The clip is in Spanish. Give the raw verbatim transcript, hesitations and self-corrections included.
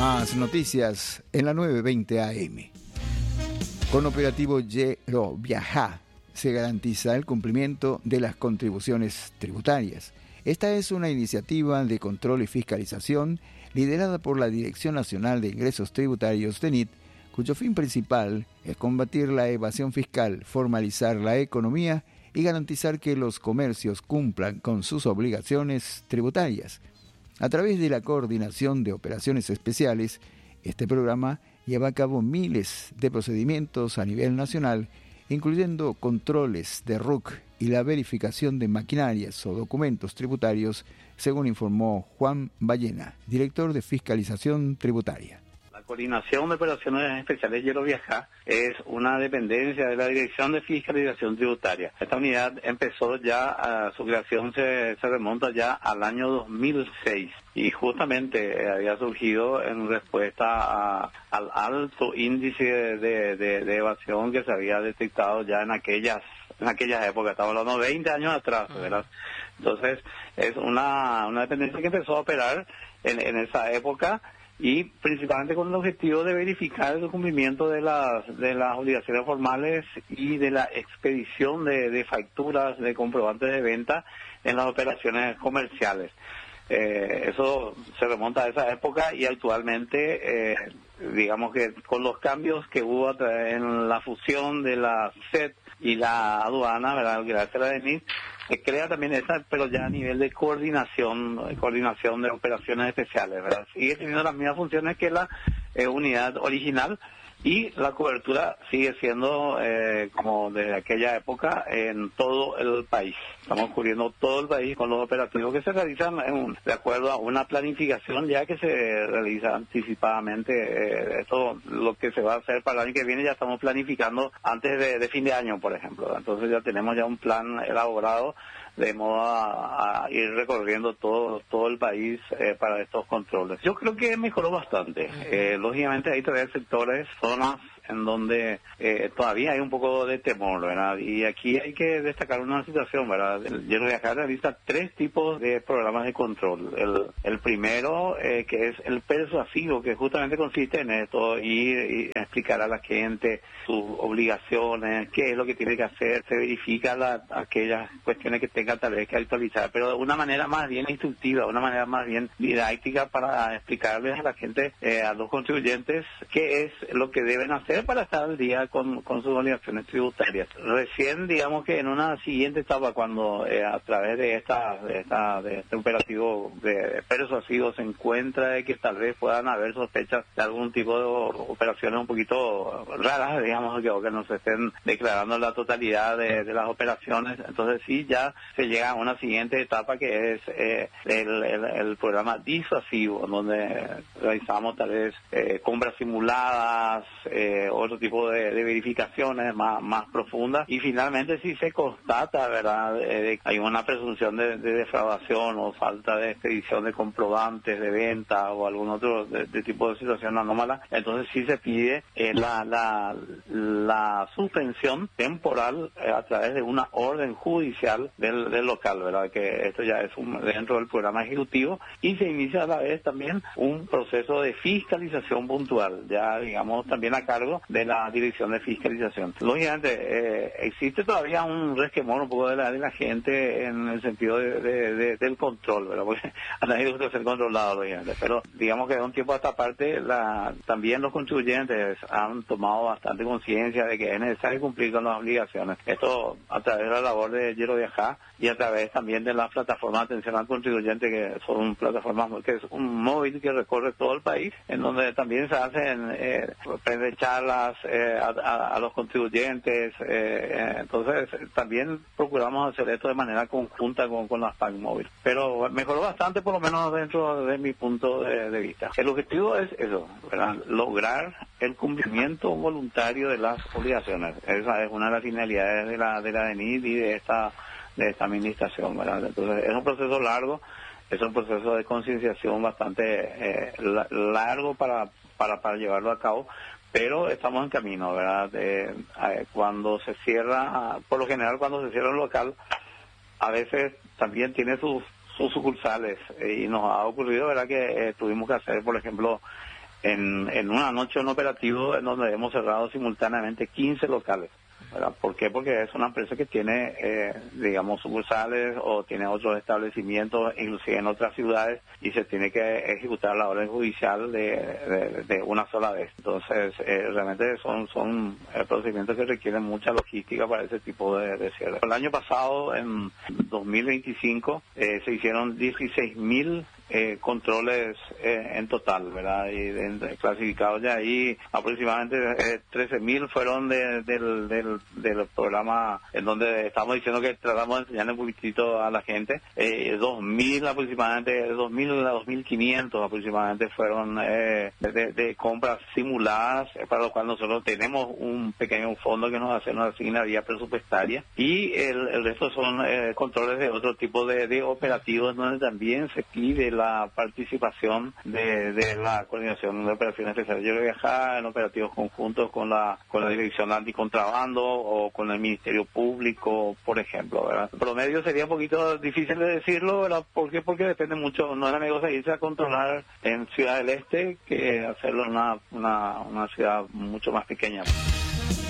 Más noticias en la nueve veinte A M. Con operativo Llero Viajá se garantiza el cumplimiento de las contribuciones tributarias. Esta es una iniciativa de control y fiscalización liderada por la Dirección Nacional de Ingresos Tributarios, DENIT, cuyo fin principal es combatir la evasión fiscal, formalizar la economía y garantizar que los comercios cumplan con sus obligaciones tributarias. A través de la coordinación de operaciones especiales, este programa lleva a cabo miles de procedimientos a nivel nacional, incluyendo controles de R U C y la verificación de maquinarias o documentos tributarios, según informó Juan Ballena, director de Fiscalización Tributaria. La Coordinación de Operaciones Especiales Llero Viajá es una dependencia de la Dirección de Fiscalización Tributaria. Esta unidad empezó ya, a, su creación se, se remonta ya al año dos mil seis y justamente había surgido en respuesta a, al alto índice de, de, de, de evasión que se había detectado ya en aquellas en aquellas épocas, estamos hablando de veinte años atrás, ¿verdad? Entonces es una, una dependencia que empezó a operar en, en esa época, y principalmente con el objetivo de verificar el cumplimiento de las de las obligaciones formales y de la expedición de, de facturas, de comprobantes de venta en las operaciones comerciales. Eh, eso se remonta a esa época y actualmente, eh, digamos que con los cambios que hubo en la fusión de la C E T y la aduana, ¿verdad?, gracias a la DENIT, se crea también esa, pero ya a nivel de coordinación, de coordinación de operaciones especiales, ¿verdad? Sigue teniendo las mismas funciones que la eh, unidad original, y la cobertura sigue siendo eh, como desde aquella época en todo el país. Estamos cubriendo todo el país con los operativos que se realizan en, de acuerdo a una planificación ya que se realiza anticipadamente. Eh, esto lo que se va a hacer para el año que viene ya estamos planificando antes de, de fin de año, por ejemplo. Entonces ya tenemos ya un plan elaborado de modo a, a ir recorriendo todo todo el país eh, para estos controles. Yo creo que mejoró bastante. Eh, lógicamente hay todavía sectores, zonas en donde eh, todavía hay un poco de temor, ¿verdad? Y aquí hay que destacar una situación, ¿verdad? El Llero Viajá realiza tres tipos de programas de control. El, el primero, eh, que es el persuasivo, que justamente consiste en esto, ir y explicar a la gente sus obligaciones, qué es lo que tiene que hacer, se verifica la, aquellas cuestiones que tenga tal vez que actualizar, pero de una manera más bien instructiva, de una manera más bien didáctica, para explicarles a la gente, eh, a los contribuyentes, qué es lo que deben hacer para estar al día con, con sus obligaciones tributarias. Recién, digamos que en una siguiente etapa, cuando eh, a través de esta, de esta de este operativo de persuasivo se encuentra de que tal vez puedan haber sospechas de algún tipo de operaciones un poquito raras, digamos, que, o que no se estén declarando la totalidad de, de las operaciones, entonces sí ya se llega a una siguiente etapa, que es eh, el, el, el programa disuasivo, donde realizamos tal vez eh, compras simuladas, eh, otro tipo de, de verificaciones más, más profundas, y finalmente si se constata, ¿verdad?, eh, hay una presunción de, de defraudación o falta de expedición de comprobantes de venta o algún otro de, de tipo de situación anómala, entonces sí se pide eh, la, la, la suspensión temporal eh, a través de una orden judicial del, del local, ¿verdad?, que esto ya es un, dentro del programa ejecutivo, y se inicia a la vez también un proceso de fiscalización puntual, ya digamos también a cargo de la Dirección de Fiscalización. Lógicamente eh, existe todavía un resquemor un poco de la, de la gente en el sentido de, de, de, del control, ¿verdad?, porque a nadie le gusta ser controlado, lógicamente, pero digamos que de un tiempo a esta parte la, también los contribuyentes han tomado bastante conciencia de que es necesario cumplir con las obligaciones. Esto a través de la labor de Llero Viajá y a través también de las plataformas de atención al contribuyente, que son plataformas que es un móvil que recorre todo el país, en donde también se hacen eh, charlas eh, a, a, a los contribuyentes. Eh, eh, entonces también procuramos hacer esto de manera conjunta con, con las P A C móvil. Pero mejoró bastante, por lo menos dentro de mi punto de, de vista. El objetivo es eso, ¿verdad?, lograr el cumplimiento voluntario de las obligaciones. Esa es una de las finalidades de la de la DENIT y de esta de esta administración, ¿verdad? Entonces es un proceso largo, es un proceso de concienciación bastante eh, largo para, para para llevarlo a cabo, pero estamos en camino, ¿verdad? Eh, eh, cuando se cierra, por lo general cuando se cierra un local, a veces también tiene sus sus sucursales, eh, y nos ha ocurrido, ¿verdad?, que eh, tuvimos que hacer, por ejemplo, en, en una noche un operativo en donde hemos cerrado simultáneamente quince locales. ¿Verdad? ¿Por qué? Porque es una empresa que tiene, eh, digamos, sucursales o tiene otros establecimientos, inclusive en otras ciudades, y se tiene que ejecutar la orden judicial de, de, de una sola vez. Entonces, eh, realmente son son eh, procedimientos que requieren mucha logística para ese tipo de, de cierre. El año pasado, en dos mil veinticinco, eh, se hicieron dieciséis mil Eh, controles eh, en total, ¿verdad? Y de, de, clasificados ya ahí, aproximadamente eh, trece mil fueron de, del, del, del programa en donde estamos diciendo que tratamos de enseñarle un poquitito a la gente. Eh, dos mil aproximadamente, dos mil a dos mil quinientos aproximadamente fueron eh, de, de compras simuladas, eh, para lo cual nosotros tenemos un pequeño fondo que nos hace una asignaría presupuestaria, y el, el resto son eh, controles de otro tipo de, de operativos donde también se pide la la participación de, de la coordinación de operaciones especiales. Yo voy a viajar en operativos conjuntos con la con la Dirección Anticontrabando o con el Ministerio Público, por ejemplo, ¿verdad? El promedio sería un poquito difícil de decirlo, ¿verdad? ¿Por qué? Porque depende mucho, no es la negocio irse a controlar en Ciudad del Este que hacerlo en una, una, una ciudad mucho más pequeña.